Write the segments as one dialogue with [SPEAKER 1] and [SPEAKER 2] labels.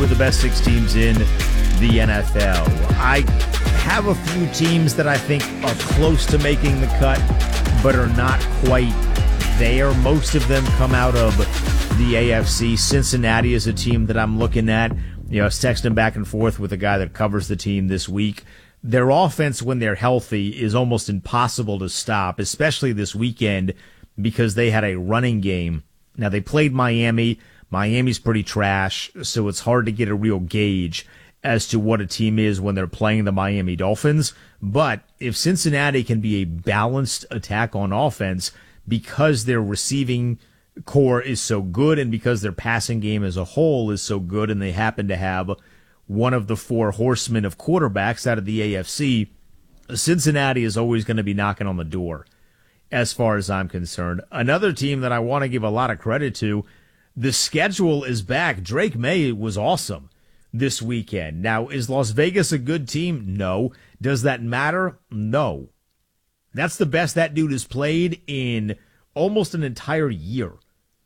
[SPEAKER 1] with the best six teams in the NFL. I have a few teams that I think are close to making the cut, but are not quite there. Most of them come out of the AFC. Cincinnati is a team that I'm looking at. I was texting back and forth with a guy that covers the team this week. Their offense, when they're healthy, is almost impossible to stop, especially this weekend because they had a running game. Now, they played Miami. Miami's pretty trash, so it's hard to get a real gauge as to what a team is when they're playing the Miami Dolphins. But if Cincinnati can be a balanced attack on offense because their receiving core is so good and because their passing game as a whole is so good, and they happen to have one of the four horsemen of quarterbacks out of the AFC, Cincinnati is always going to be knocking on the door as far as I'm concerned. Another team that I want to give a lot of credit to, the schedule is back. Drake May was awesome this weekend. Now, is Las Vegas a good team? No. Does that matter? No. That's the best that dude has played in almost an entire year.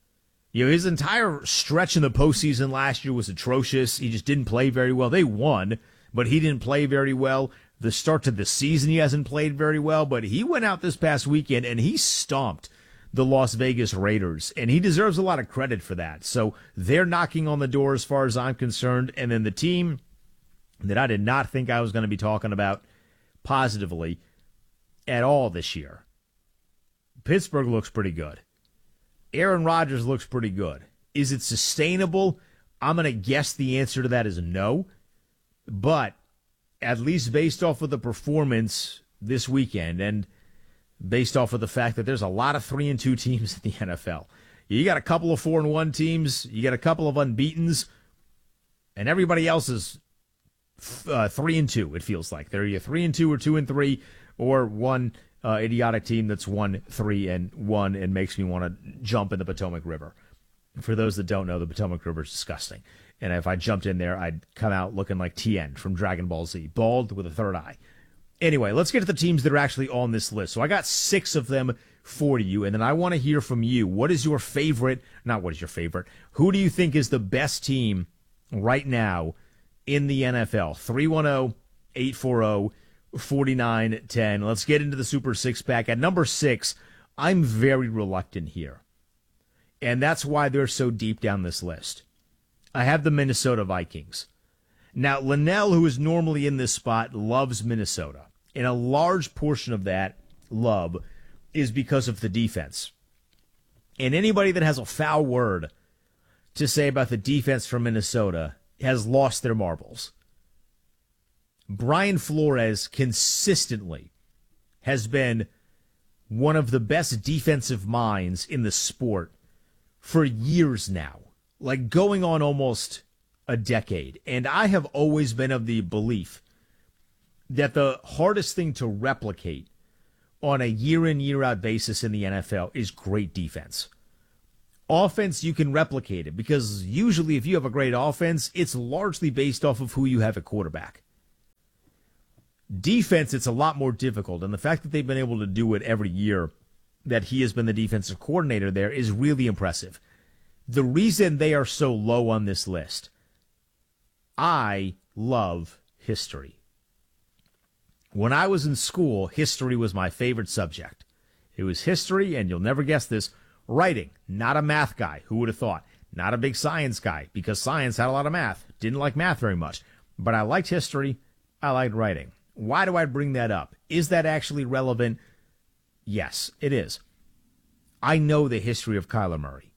[SPEAKER 1] His entire stretch in the postseason last year was atrocious. He just didn't play very well. They won, but he didn't play very well. The start to the season, he hasn't played very well, but he went out this past weekend and he stomped the Las Vegas Raiders, and he deserves a lot of credit for that. So they're knocking on the door as far as I'm concerned. And then the team that I did not think I was going to be talking about positively at all this year, Pittsburgh looks pretty good. Aaron Rodgers looks pretty good. Is it sustainable? I'm going to guess the answer to that is no. But at least based off of the performance this weekend and based off of the fact that there's a lot of 3-2 teams in the NFL. You got a couple of 4-1 teams. You got a couple of unbeatens. And everybody else is 3-2, it feels like. They're either 3-2 or 2-3 or one idiotic team that's 1-3-1 and makes me want to jump in the Potomac River. For those that don't know, the Potomac River is disgusting. And if I jumped in there, I'd come out looking like Tien from Dragon Ball Z, bald with a third eye. Anyway, let's get to the teams that are actually on this list. So I got 6 of them for you, and then I want to hear from you. What is your favorite? Not what is your favorite. Who do you think is the best team right now in the NFL? 310-840-4910. Let's get into the Super Six-Pack. At number 6, I'm very reluctant here. And that's why they're so deep down this list. I have the Minnesota Vikings. Now, Linnell, who is normally in this spot, loves Minnesota. And a large portion of that love is because of the defense. And anybody that has a foul word to say about the defense from Minnesota has lost their marbles. Brian Flores consistently has been one of the best defensive minds in the sport for years now, like going on almost a decade. And I have always been of the belief that the hardest thing to replicate on a year-in, year-out basis in the NFL is great defense. Offense, you can replicate it because usually if you have a great offense, it's largely based off of who you have at quarterback. Defense, it's a lot more difficult, and the fact that they've been able to do it every year that he has been the defensive coordinator there is really impressive. The reason they are so low on this list, I love history. When I was in school, history was my favorite subject. It was history, and you'll never guess this, writing. Not a math guy. Who would have thought? Not a big science guy, because science had a lot of math. Didn't like math very much. But I liked history. I liked writing. Why do I bring that up? Is that actually relevant? Yes, it is. I know the history of Kyler Murray.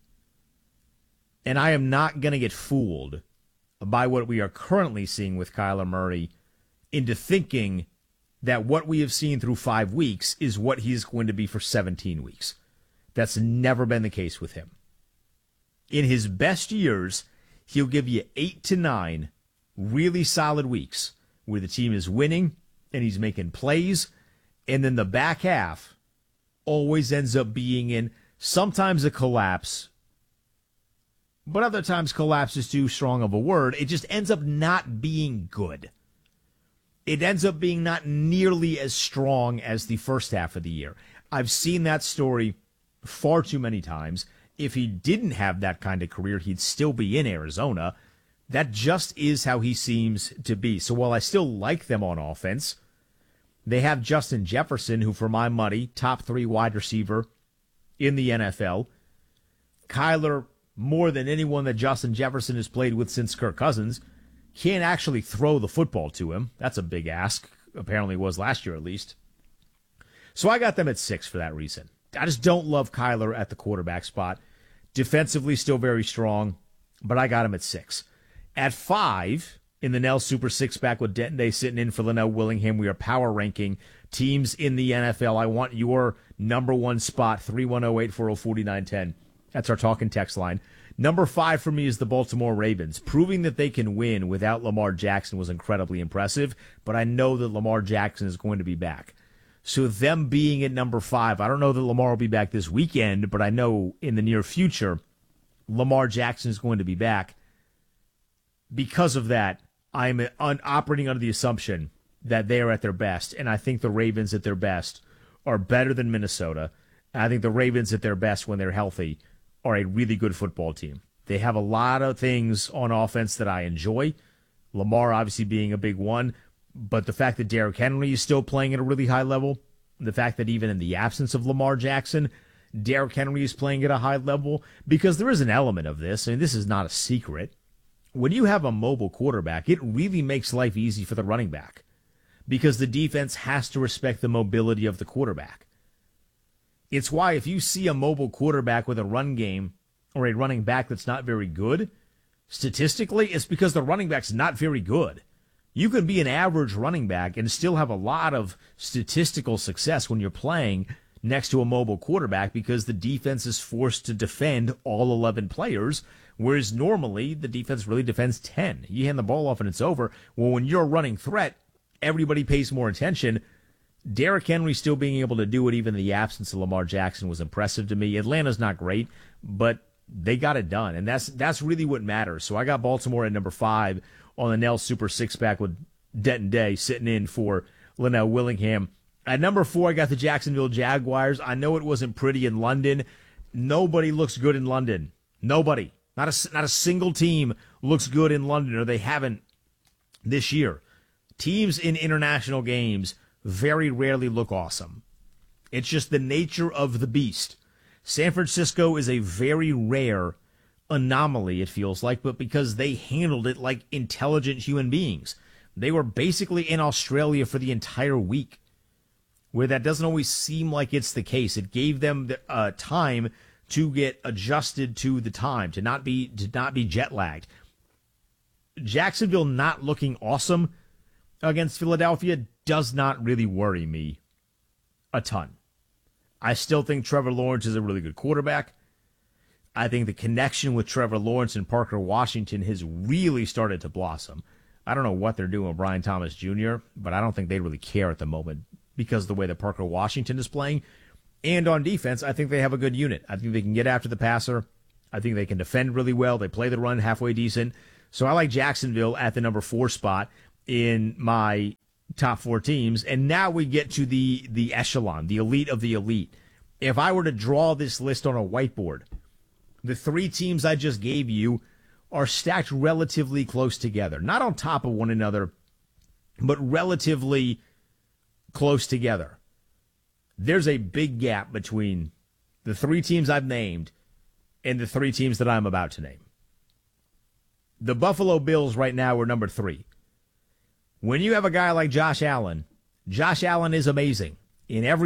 [SPEAKER 1] And I am not going to get fooled by what we are currently seeing with Kyler Murray into thinking that what we have seen through 5 weeks is what he's going to be for 17 weeks. That's never been the case with him. In his best years, he'll give you 8 to 9 really solid weeks where the team is winning and he's making plays, and then the back half always ends up being in sometimes a collapse, but other times collapse is too strong of a word. It just ends up not being good. It ends up being not nearly as strong as the first half of the year. I've seen that story far too many times. If he didn't have that kind of career, he'd still be in Arizona. That just is how he seems to be. So while I still like them on offense, they have Justin Jefferson, who for my money, top 3 wide receiver in the NFL. Kyler, more than anyone that Justin Jefferson has played with since Kirk Cousins, can't actually throw the football to him. That's a big ask. Apparently was last year at least. So I got them at 6 for that reason. I just don't love Kyler at the quarterback spot. Defensively still very strong, but I got him at 6. At 5, in the Nell Super 6-pack with Denton Day sitting in for Linnell Willingham, we are power ranking teams in the NFL. I want your number 1 spot, 310-840-4910. That's our talking text line. Number 5 for me is the Baltimore Ravens. Proving that they can win without Lamar Jackson was incredibly impressive, but I know that Lamar Jackson is going to be back. So them being at number 5, I don't know that Lamar will be back this weekend, but I know in the near future, Lamar Jackson is going to be back. Because of that, I'm operating under the assumption that they are at their best, and I think the Ravens at their best are better than Minnesota. I think the Ravens at their best when they're healthy are a really good football team. They have a lot of things on offense that I enjoy, Lamar obviously being a big one, but the fact that Derrick Henry is still playing at a really high level, the fact that even in the absence of Lamar Jackson, Derrick Henry is playing at a high level, because there is an element of this, and this is not a secret. When you have a mobile quarterback, it really makes life easy for the running back because the defense has to respect the mobility of the quarterback. It's why if you see a mobile quarterback with a run game or a running back that's not very good, statistically, it's because the running back's not very good. You can be an average running back and still have a lot of statistical success when you're playing next to a mobile quarterback because the defense is forced to defend all 11 players, whereas normally the defense really defends 10. You hand the ball off and it's over. Well, when you're a running threat, everybody pays more attention. Derrick Henry still being able to do it even in the absence of Lamar Jackson was impressive to me. Atlanta's not great, but they got it done, and that's really what matters. So I got Baltimore at number 5 on the Nell Super 6-pack with Denton Day sitting in for Linnell Willingham. At number 4, I got the Jacksonville Jaguars. I know it wasn't pretty in London. Nobody looks good in London. Nobody. Not a single team looks good in London, or they haven't this year. Teams in international games very rarely look awesome. It's just the nature of the beast. San Francisco is a very rare anomaly, it feels like, but because they handled it like intelligent human beings. They were basically in Australia for the entire week, where that doesn't always seem like it's the case. It gave them the time to get adjusted to the time, to not be jet lagged. Jacksonville not looking awesome against Philadelphia does not really worry me a ton. I still think Trevor Lawrence is a really good quarterback. I think the connection with Trevor Lawrence and Parker Washington has really started to blossom. I don't know what they're doing with Brian Thomas Jr., but I don't think they really care at the moment because of the way that Parker Washington is playing. And on defense, I think they have a good unit. I think they can get after the passer. I think they can defend really well. They play the run halfway decent. So I like Jacksonville at the number 4 spot in my top 4 teams. And now we get to the echelon, the elite of the elite. If I were to draw this list on a whiteboard, the 3 teams I just gave you are stacked relatively close together. Not on top of one another, but relatively close together. There's a big gap between the 3 teams I've named and the 3 teams that I'm about to name. The Buffalo Bills right now are number 3. When you have a guy like Josh Allen is amazing in every